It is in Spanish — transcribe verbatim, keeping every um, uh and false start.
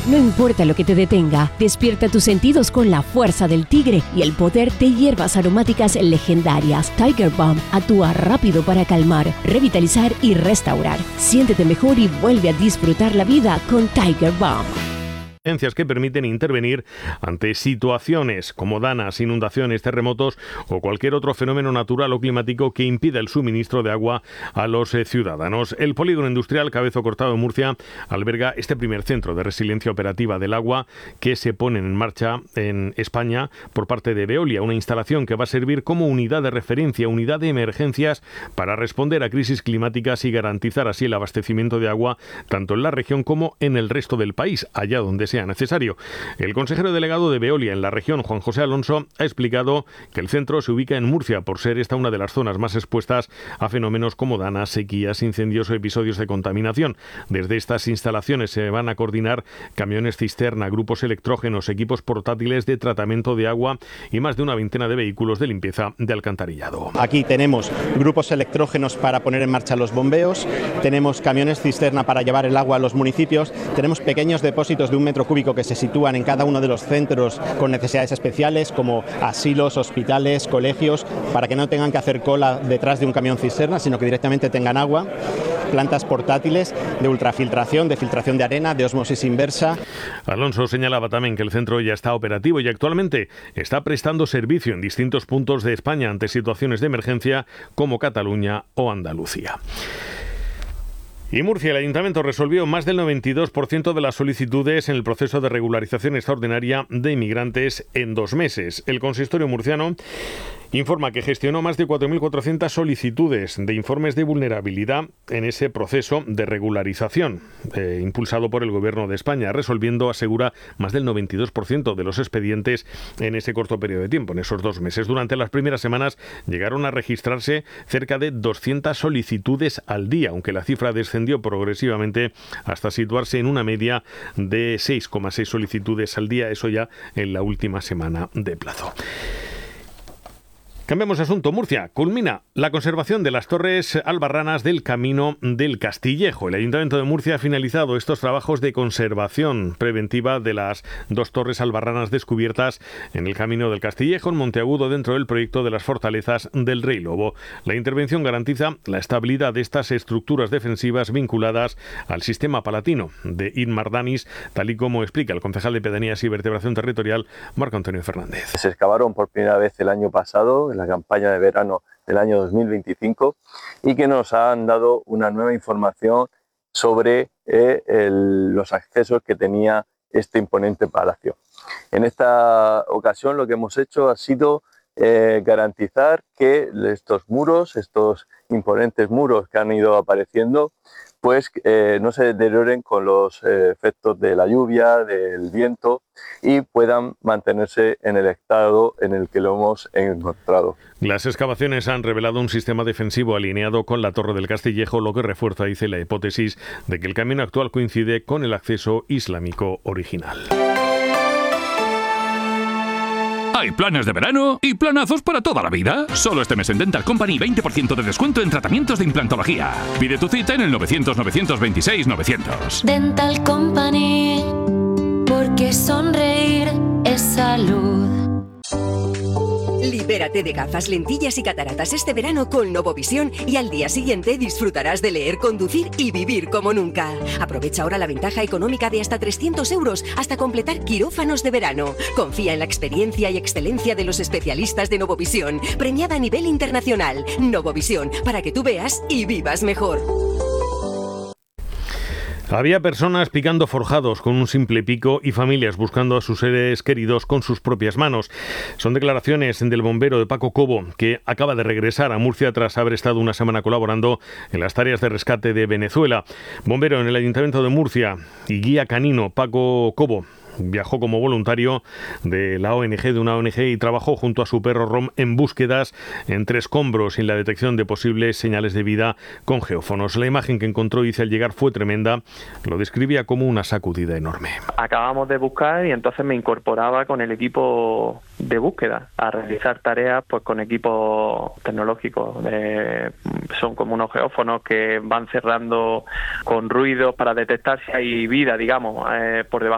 No importa lo que te detenga, despierta tus sentidos con la fuerza del tigre y el poder de hierbas aromáticas legendarias. Tiger Balm actúa rápido para calmar, revitalizar y restaurar. Siéntete mejor y vuelve a disfrutar la vida con Tiger Balm. Que permiten intervenir ante situaciones como danas, inundaciones, terremotos o cualquier otro fenómeno natural o climático que impida el suministro de agua a los eh, ciudadanos. El polígono industrial Cabezo Cortado en Murcia alberga este primer centro de resiliencia operativa del agua que se pone en marcha en España por parte de Veolia, una instalación que va a servir como unidad de referencia, unidad de emergencias para responder a crisis climáticas y garantizar así el abastecimiento de agua tanto en la región como en el resto del país, allá donde sea necesario. El consejero delegado de Veolia en la región, Juan José Alonso, ha explicado que el centro se ubica en Murcia por ser esta una de las zonas más expuestas a fenómenos como danas, sequías, incendios o episodios de contaminación. Desde estas instalaciones se van a coordinar camiones cisterna, grupos electrógenos, equipos portátiles de tratamiento de agua y más de una veintena de vehículos de limpieza de alcantarillado. Aquí tenemos grupos electrógenos para poner en marcha los bombeos, tenemos camiones cisterna para llevar el agua a los municipios, tenemos pequeños depósitos de un metro cúbico que se sitúan en cada uno de los centros con necesidades especiales como asilos, hospitales, colegios, para que no tengan que hacer cola detrás de un camión cisterna, sino que directamente tengan agua. Plantas portátiles de ultrafiltración, de filtración de arena, de ósmosis inversa. Alonso señalaba también que el centro ya está operativo y actualmente está prestando servicio en distintos puntos de España ante situaciones de emergencia como Cataluña o Andalucía. Y Murcia, el Ayuntamiento resolvió más del noventa y dos por ciento de las solicitudes en el proceso de regularización extraordinaria de inmigrantes en dos meses. El consistorio murciano informa que gestionó más de cuatro mil cuatrocientas solicitudes de informes de vulnerabilidad en ese proceso de regularización eh, impulsado por el Gobierno de España, resolviendo, asegura, más del noventa y dos por ciento de los expedientes en ese corto periodo de tiempo, en esos dos meses. Durante las primeras semanas llegaron a registrarse cerca de doscientas solicitudes al día, aunque la cifra descendió progresivamente hasta situarse en una media de seis coma seis solicitudes al día, eso ya en la última semana de plazo. Cambiamos de asunto. Murcia culmina la conservación de las torres albarranas del Camino del Castillejo. El Ayuntamiento de Murcia ha finalizado estos trabajos de conservación preventiva de las dos torres albarranas descubiertas en el Camino del Castillejo, en Monteagudo, dentro del proyecto de las fortalezas del Rey Lobo. La intervención garantiza la estabilidad de estas estructuras defensivas vinculadas al sistema palatino de Inmardanis, tal y como explica el concejal de Pedanías y Vertebración Territorial, Marco Antonio Fernández. Se excavaron por primera vez el año pasado, la campaña de verano del año dos mil veinticinco, y que nos han dado una nueva información sobre eh, el, los accesos que tenía este imponente palacio. En esta ocasión lo que hemos hecho ha sido eh, garantizar que estos muros, estos imponentes muros que han ido apareciendo, pues eh, no se deterioren con los eh, efectos de la lluvia, del viento, y puedan mantenerse en el estado en el que lo hemos encontrado. Las excavaciones han revelado un sistema defensivo alineado con la Torre del Castillejo, lo que refuerza, dice, la hipótesis de que el camino actual coincide con el acceso islámico original. Hay planes de verano y planazos para toda la vida. Solo este mes en Dental Company veinte por ciento de descuento en tratamientos de implantología. Pide tu cita en el novecientos, novecientos veintiséis, novecientos. Dental Company, porque sonreír es salud. Libérate de gafas, lentillas y cataratas este verano con Novovisión y al día siguiente disfrutarás de leer, conducir y vivir como nunca. Aprovecha ahora la ventaja económica de hasta trescientos euros hasta completar quirófanos de verano. Confía en la experiencia y excelencia de los especialistas de Novovisión, premiada a nivel internacional. Novovisión, para que tú veas y vivas mejor. Había personas picando forjados con un simple pico y familias buscando a sus seres queridos con sus propias manos. Son declaraciones del bombero de Paco Cobo, que acaba de regresar a Murcia tras haber estado una semana colaborando en las tareas de rescate de Venezuela. Bombero en el Ayuntamiento de Murcia y guía canino Paco Cobo viajó como voluntario de la O N G, de una O N G, y trabajó junto a su perro Rom en búsquedas entre escombros y en la detección de posibles señales de vida con geófonos. La imagen que encontró, dice, al llegar fue tremenda. Lo describía como una sacudida enorme. Acabamos de buscar y entonces me incorporaba con el equipo de búsqueda a realizar tareas pues con equipos tecnológicos. Eh, son como unos geófonos que van cerrando con ruidos para detectar si hay vida, digamos, eh, por debajo